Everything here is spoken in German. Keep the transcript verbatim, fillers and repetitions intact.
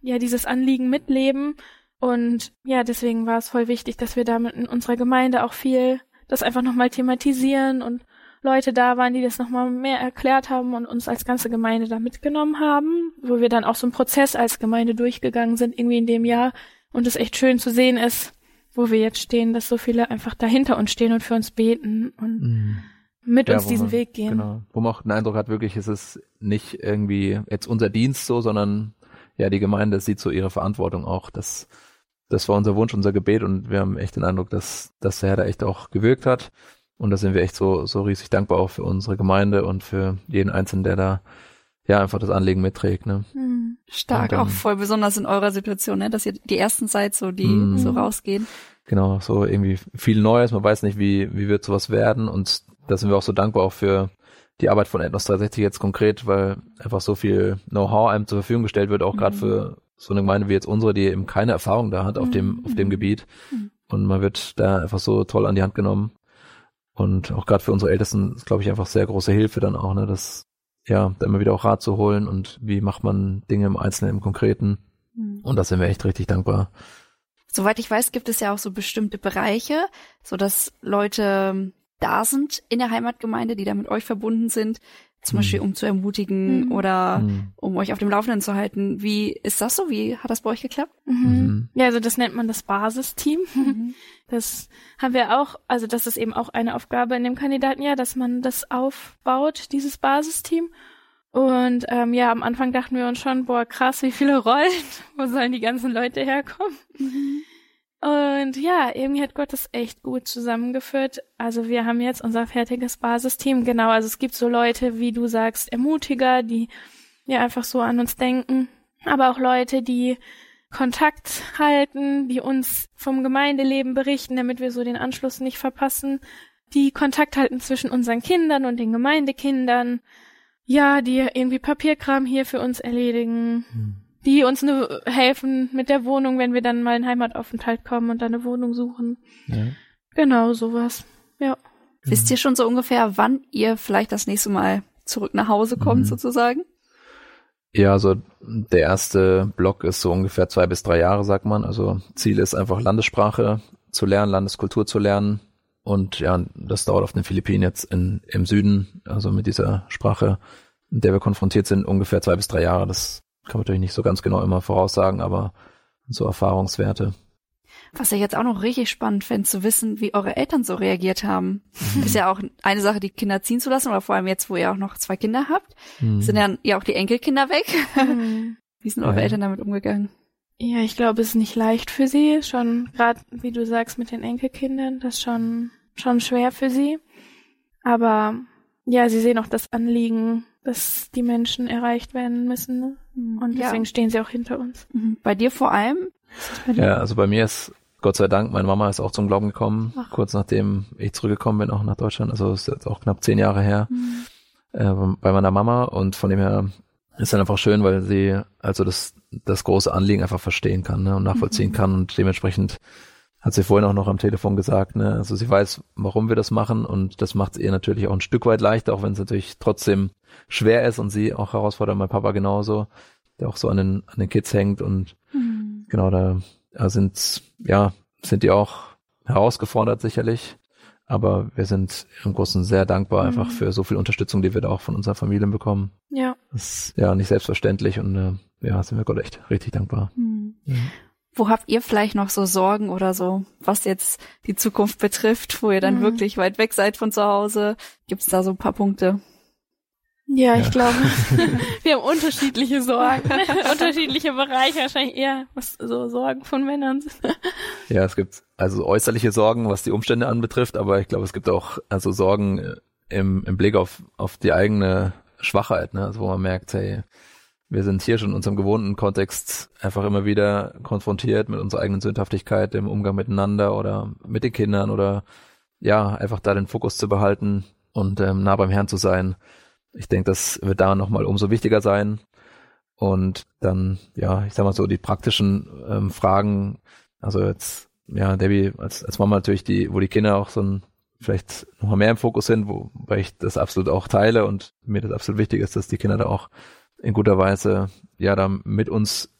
ja dieses Anliegen mitleben. Und ja, deswegen war es voll wichtig, dass wir damit in unserer Gemeinde auch viel das einfach nochmal thematisieren und Leute da waren, die das nochmal mehr erklärt haben und uns als ganze Gemeinde da mitgenommen haben, wo wir dann auch so einen Prozess als Gemeinde durchgegangen sind, irgendwie in dem Jahr. Und es echt schön zu sehen ist, wo wir jetzt stehen, dass so viele einfach dahinter uns stehen und für uns beten und mhm. mit ja, uns diesen man, Weg gehen. Genau. Wo man auch den Eindruck hat, wirklich, es ist nicht irgendwie jetzt unser Dienst so, sondern ja, die Gemeinde sieht so ihre Verantwortung auch. Das, das war unser Wunsch, unser Gebet und wir haben echt den Eindruck, dass, dass der Herr da echt auch gewirkt hat. Und da sind wir echt so, so riesig dankbar auch für unsere Gemeinde und für jeden Einzelnen, der da ja einfach das Anliegen mitträgt. Ne? Mhm. Stark, dann, auch voll besonders in eurer Situation, ne? Dass ihr die ersten seid, so die mhm. so rausgehen. Genau, so irgendwie viel Neues. Man weiß nicht, wie wie wird sowas werden. Und da sind wir auch so dankbar auch für die Arbeit von Ethnos dreihundertsechzig jetzt konkret, weil einfach so viel Know-how einem zur Verfügung gestellt wird, auch mhm. gerade für so eine Gemeinde wie jetzt unsere, die eben keine Erfahrung da hat auf mhm. dem auf dem Gebiet. Mhm. Und man wird da einfach so toll an die Hand genommen. Und auch gerade für unsere Ältesten ist, glaube ich, einfach sehr große Hilfe dann auch, ne, das, ja, da immer wieder auch Rat zu holen und wie macht man Dinge im Einzelnen, im Konkreten. Mhm. Und da sind wir echt richtig dankbar. Soweit ich weiß, gibt es ja auch so bestimmte Bereiche, so dass Leute da sind in der Heimatgemeinde, die da mit euch verbunden sind, zum mhm. Beispiel um zu ermutigen mhm. oder mhm. um euch auf dem Laufenden zu halten. Wie ist das so? Wie hat das bei euch geklappt? Mhm. Mhm. Ja, also das nennt man das Basisteam. Mhm. Das haben wir auch, also das ist eben auch eine Aufgabe in dem Kandidatenjahr, dass man das aufbaut, dieses Basisteam. Und ähm, ja, am Anfang dachten wir uns schon, boah, krass, wie viele Rollen, wo sollen die ganzen Leute herkommen? Mhm. Und ja, irgendwie hat Gott das echt gut zusammengeführt. Also wir haben jetzt unser fertiges Basisteam, genau, also es gibt so Leute, wie du sagst, Ermutiger, die ja einfach so an uns denken, aber auch Leute, die Kontakt halten, die uns vom Gemeindeleben berichten, damit wir so den Anschluss nicht verpassen, die Kontakt halten zwischen unseren Kindern und den Gemeindekindern, ja, die irgendwie Papierkram hier für uns erledigen, hm. die uns ne, helfen mit der Wohnung, wenn wir dann mal in Heimataufenthalt kommen und dann eine Wohnung suchen. Ja. Genau, sowas, ja. Wisst ihr schon so ungefähr, wann ihr vielleicht das nächste Mal zurück nach Hause kommt, mhm. sozusagen? Ja, also der erste Block ist so ungefähr zwei bis drei Jahre, sagt man. Also Ziel ist einfach Landessprache zu lernen, Landeskultur zu lernen. Und ja, das dauert auf den Philippinen jetzt in, im Süden, also mit dieser Sprache, mit der wir konfrontiert sind, ungefähr zwei bis drei Jahre. Das kann man natürlich nicht so ganz genau immer voraussagen, aber so Erfahrungswerte. Was ich jetzt auch noch richtig spannend fände, zu wissen, wie eure Eltern so reagiert haben. Mhm. Ist ja auch eine Sache, die Kinder ziehen zu lassen, oder vor allem jetzt, wo ihr auch noch zwei Kinder habt, mhm. sind dann ja auch die Enkelkinder weg. Mhm. Wie sind eure ja. Eltern damit umgegangen? Ja, ich glaube, es ist nicht leicht für sie. Schon, gerade wie du sagst, mit den Enkelkindern, das ist schon, schon schwer für sie. Aber ja, sie sehen auch das Anliegen, dass die Menschen erreicht werden müssen. Ne? Und deswegen ja. stehen sie auch hinter uns. Mhm. Bei dir vor allem? Bei dir? Ja, also bei mir ist, Gott sei Dank, meine Mama ist auch zum Glauben gekommen, Ach. kurz nachdem ich zurückgekommen bin, auch nach Deutschland. Also ist jetzt auch knapp zehn Jahre her, mhm. äh, bei meiner Mama. Und von dem her ist dann einfach schön, weil sie also das das große Anliegen einfach verstehen kann, ne, und nachvollziehen mhm. kann. Und dementsprechend hat sie vorhin auch noch am Telefon gesagt, ne, also sie weiß, warum wir das machen, und das macht es ihr natürlich auch ein Stück weit leichter, auch wenn es natürlich trotzdem schwer ist und sie auch herausfordert, mein Papa genauso, der auch so an den an den Kids hängt, und mhm. genau, da, da sind ja sind die auch herausgefordert sicherlich, aber wir sind im Großen sehr dankbar mhm. einfach für so viel Unterstützung, die wir da auch von unseren Familien bekommen. Ja. Das ist ja nicht selbstverständlich, und äh, ja, sind wir Gott echt richtig dankbar. Mhm. Mhm. Wo habt ihr vielleicht noch so Sorgen oder so, was jetzt die Zukunft betrifft, wo ihr dann mhm. wirklich weit weg seid von zu Hause? Gibt es da so ein paar Punkte? Ja, ja. Ich glaube, wir haben unterschiedliche Sorgen, unterschiedliche Bereiche, wahrscheinlich eher was so Sorgen von Männern sind. Ja, es gibt also äußerliche Sorgen, was die Umstände anbetrifft, aber ich glaube, es gibt auch also Sorgen im, im Blick auf auf die eigene Schwachheit, ne? Also wo man merkt, hey, wir sind hier schon in unserem gewohnten Kontext einfach immer wieder konfrontiert mit unserer eigenen Sündhaftigkeit im Umgang miteinander oder mit den Kindern, oder ja, einfach da den Fokus zu behalten und ähm, nah beim Herrn zu sein. Ich denke, das wird da nochmal umso wichtiger sein. Und dann, ja, ich sag mal so, die praktischen ähm, Fragen, also jetzt, ja, Debbie, als, als Mama natürlich, die, wo die Kinder auch so ein, vielleicht nochmal mehr im Fokus sind, wo, weil ich das absolut auch teile und mir das absolut wichtig ist, dass die Kinder da auch in guter Weise, ja, da mit uns